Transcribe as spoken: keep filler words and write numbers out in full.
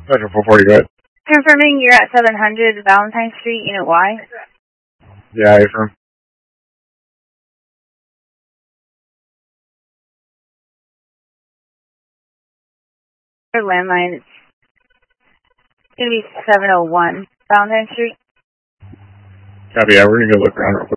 Metro four forty, go ahead. Confirming you're at seven hundred Valentine Street, Unit Y. Yeah, affirm. Your landline, it's going to be seven oh one Valentine Street. Copy, yeah, we're going to go look around real quick.